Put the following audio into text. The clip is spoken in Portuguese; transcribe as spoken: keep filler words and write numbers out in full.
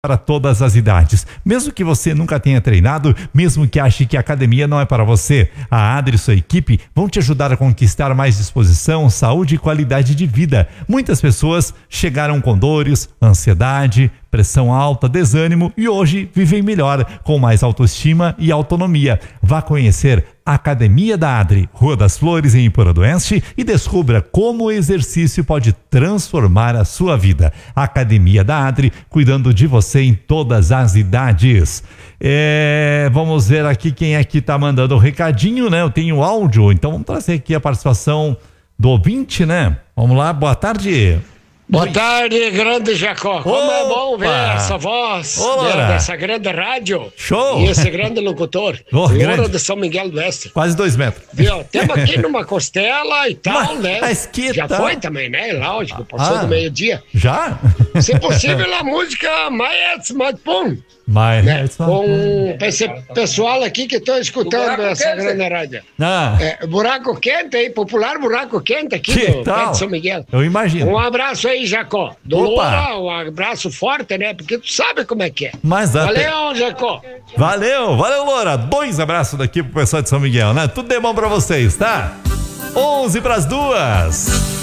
para todas as idades. Mesmo que você nunca tenha treinado, mesmo que ache que a academia não é para você, a Adri e sua equipe vão te ajudar a conquistar mais disposição, saúde e qualidade de vida. Muitas pessoas chegaram com dores, ansiedade, pressão alta, desânimo e hoje vivem melhor, com mais autoestima e autonomia. Vá conhecer a Academia da Adri, Rua das Flores, em Iporã do Oeste, e descubra como o exercício pode transformar a sua vida. Academia da Adri, cuidando de você em todas as idades. É, vamos ver aqui quem é que está mandando o recadinho, né? Eu tenho áudio, então vamos trazer aqui a participação do ouvinte, né? Vamos lá, boa tarde. Boa tarde, grande Jacó. Como Opa! É bom ver essa voz Olá. dessa grande rádio. Show! E esse grande locutor. Oh, Louro de São Miguel do Oeste. Quase dois metros. Viu? Temos aqui numa costela e tal, mas, né? Mas que Já tá... foi também, né? Lógico, passou ah, do meio-dia. Já? Se possível, a música Mais Matpum. Mas, né? Com esse pessoal aqui que estão escutando essa quente. Grande rádio. Ah. É, buraco quente aí, popular buraco quente aqui que do tal? de São Miguel. Eu imagino. Um abraço aí, Jacó. Do Loura, um abraço forte, né? Porque tu sabe como é que é. Mas valeu, até... Jacó. Valeu, valeu, Loura. Dois abraços daqui pro pessoal de São Miguel, né? Tudo de bom pra vocês, tá? onze para as duas.